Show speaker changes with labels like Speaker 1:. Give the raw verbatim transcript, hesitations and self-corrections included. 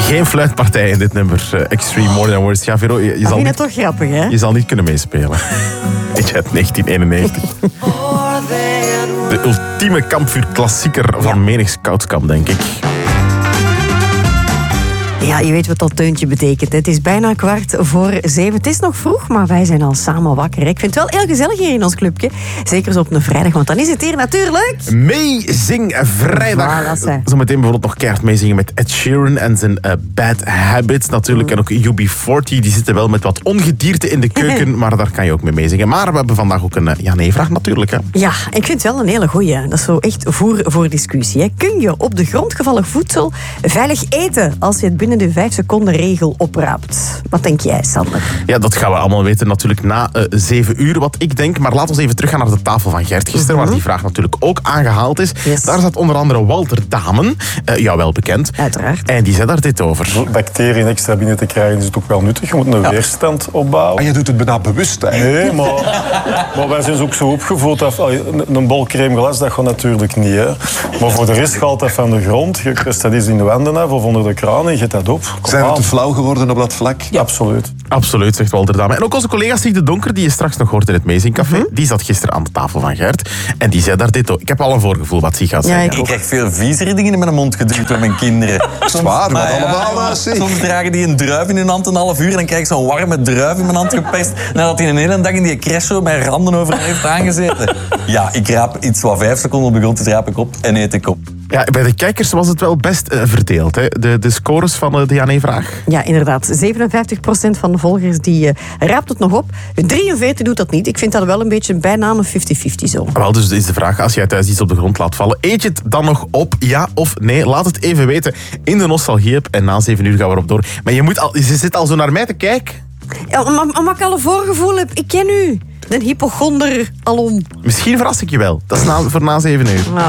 Speaker 1: Geen fluitpartij in dit nummer. Uh, Extreme More Than Words. Ja, Vero, je, je,
Speaker 2: zal
Speaker 1: niet,
Speaker 2: het toch grappig, hè?
Speaker 1: Je zal niet kunnen meespelen. Ik uit negentien eenennegentig. De ultieme kampvuurklassieker van ja. menig scoutskamp, denk ik.
Speaker 2: Ja, je weet wat dat deuntje betekent. Het is bijna kwart voor zeven. Het is nog vroeg, maar wij zijn al samen wakker. Ik vind het wel heel gezellig hier in ons clubje. Zeker zo op een vrijdag, want dan is het hier natuurlijk...
Speaker 1: Meezing vrijdag. Voilà, zometeen bijvoorbeeld nog keihard meezingen met Ed Sheeran en zijn uh, Bad Habits. Natuurlijk, mm. en ook U B veertig. Die zitten wel met wat ongedierte in de keuken, maar daar kan je ook mee meezingen. Maar we hebben vandaag ook een uh, ja-nee-vraag natuurlijk. Hè.
Speaker 2: Ja, ik vind het wel een hele goeie. Dat is zo echt voer voor discussie. Hè. Kun je op de grond gevallen voedsel veilig eten als je het binnen de vijf seconden regel opraapt? Wat denk jij, Sander?
Speaker 1: Ja, dat gaan we allemaal weten natuurlijk na uh, zeven uur, wat ik denk. Maar laten we even teruggaan naar de tafel van Gert gisteren, mm-hmm. waar die vraag natuurlijk ook aangehaald is. Yes. Daar zat onder andere Walter Damen, uh, jou wel bekend.
Speaker 2: Uiteraard.
Speaker 1: En die zei daar dit over.
Speaker 3: Bacteriën extra binnen te krijgen is het ook wel nuttig. Je moet een ja. weerstand opbouwen.
Speaker 4: En je doet het bijna bewust, hè?
Speaker 3: Nee, maar, maar wij zijn ook zo opgevoed. Dat, een bol crème glas, dat gaat natuurlijk niet. Hè. Maar voor de rest gaat dat van de grond. Je kust dat eens in de wanden af of onder de kraan en je gaat dat op. Kom
Speaker 4: Zijn we
Speaker 3: aan.
Speaker 4: te flauw geworden op dat vlak?
Speaker 3: Ja, absoluut.
Speaker 1: Absoluut, zegt Walter Damen. En ook onze collega Sig de Donker, die je straks nog hoort in het Meezingcafé, mm-hmm. die zat gisteren aan de tafel van Gert. En die zei daar dit ook. Ik heb al een voorgevoel wat Sig gaat zeggen.
Speaker 5: Ja, ik, ik krijg veel viezere dingen in mijn mond gedrukt met mijn kinderen.
Speaker 4: Soms, Zwaar, maar ja, allemaal.
Speaker 5: Ja, soms dragen die een druif in hun hand een half uur en dan krijg ik zo'n warme druif in mijn hand geperst nadat hij een hele dag in die crash zo met randen over heeft aangezeten. Ja, ik raap iets wat vijf seconden op de grond, dus raap ik op en eet ik op.
Speaker 1: Ja, bij de kijkers was het wel best uh, verdeeld, hè? De, de scores van uh, de ja-nee-vraag.
Speaker 2: Ja, inderdaad. zevenenvijftig procent van de volgers die uh, raapt het nog op. drieënveertig doet dat niet. Ik vind dat wel een beetje bijna een vijftig vijftig zo.
Speaker 1: Wel, dus is de vraag, als jij thuis iets op de grond laat vallen, eet je het dan nog op, ja of nee? Laat het even weten in de Nostalgie-app en na zeven uur gaan we erop door. Maar je, moet al, je zit al zo naar mij te kijken.
Speaker 2: Ja, maar, maar ik al een voorgevoel heb. Ik ken u. De hypochonder alom.
Speaker 1: Misschien verras ik je wel. Dat is na, voor na zeven uur. Nou.